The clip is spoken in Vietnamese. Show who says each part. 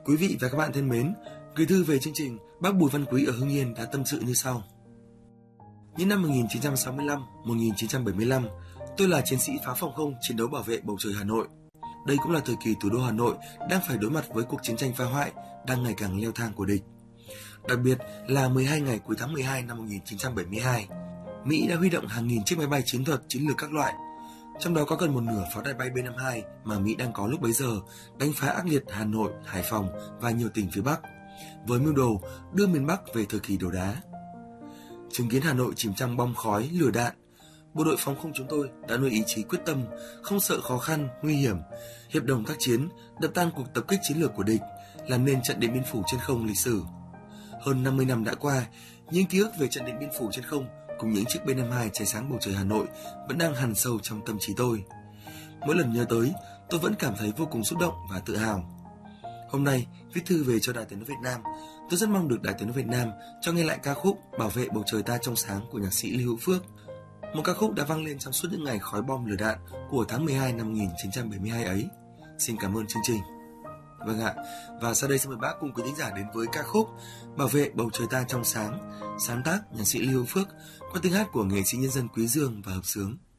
Speaker 1: Quý vị và các bạn thân mến, gửi thư về chương trình, bác Bùi Văn Quý ở Hưng Yên đã tâm sự như sau. Những năm 1965-1975, tôi là chiến sĩ pháo phòng không chiến đấu bảo vệ bầu trời Hà Nội. Đây cũng là thời kỳ thủ đô Hà Nội đang phải đối mặt với cuộc chiến tranh phá hoại đang ngày càng leo thang của địch. Đặc biệt là 12 ngày cuối tháng 12 năm 1972, Mỹ đã huy động hàng nghìn chiếc máy bay chiến thuật chiến lược các loại, trong đó có gần một nửa pháo đài bay B-52 mà Mỹ đang có lúc bấy giờ, đánh phá ác liệt Hà Nội, Hải Phòng và nhiều tỉnh phía Bắc, với mưu đồ đưa miền Bắc về thời kỳ đổ đá. Chứng kiến Hà Nội chìm trong bom khói, lửa đạn, bộ đội phòng không chúng tôi đã nuôi ý chí quyết tâm, không sợ khó khăn, nguy hiểm, hiệp đồng tác chiến, đập tan cuộc tập kích chiến lược của địch, làm nên trận Điện Biên Phủ trên không lịch sử. Hơn 50 năm đã qua, những ký ức về trận Điện Biên Phủ trên không cùng những chiếc B-52 cháy sáng bầu trời Hà Nội vẫn đang hằn sâu trong tâm trí tôi. Mỗi lần nhớ tới, tôi vẫn cảm thấy vô cùng xúc động và tự hào. Hôm nay, viết thư về cho Đài Tiếng nói Việt Nam, tôi rất mong được Đài Tiếng nói Việt Nam cho nghe lại ca khúc Bảo vệ bầu trời ta trong sáng của nhạc sĩ Lưu Hữu Phước. Một ca khúc đã vang lên trong suốt những ngày khói bom lửa đạn của tháng 12 năm 1972 ấy. Xin cảm ơn chương trình. Vâng ạ, và sau đây xin mời bác cùng quý thính giả đến với ca khúc Bảo vệ bầu trời ta trong sáng, sáng tác nhạc sĩ Lưu Hữu Phước qua tiếng hát của nghệ sĩ nhân dân Quý Dương và hợp xướng.